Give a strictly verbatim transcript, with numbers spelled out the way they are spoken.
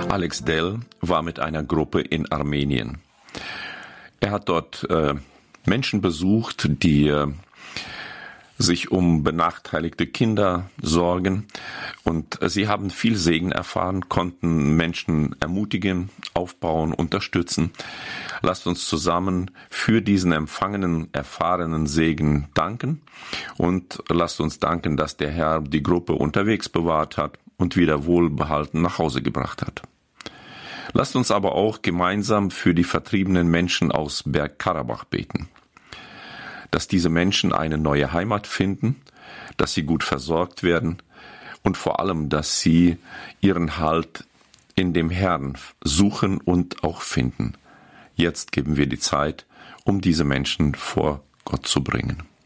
Alex Dell war mit einer Gruppe in Armenien. Er hat dort äh, Menschen besucht, die äh, sich um benachteiligte Kinder sorgen, und äh, sie haben viel Segen erfahren, konnten Menschen ermutigen, aufbauen, unterstützen. Lasst uns zusammen für diesen empfangenen, erfahrenen Segen danken, und lasst uns danken, dass der Herr die Gruppe unterwegs bewahrt hat und wieder wohlbehalten nach Hause gebracht hat. Lasst uns aber auch gemeinsam für die vertriebenen Menschen aus Bergkarabach beten, dass diese Menschen eine neue Heimat finden, dass sie gut versorgt werden und vor allem, dass sie ihren Halt in dem Herrn suchen und auch finden. Jetzt geben wir die Zeit, um diese Menschen vor Gott zu bringen.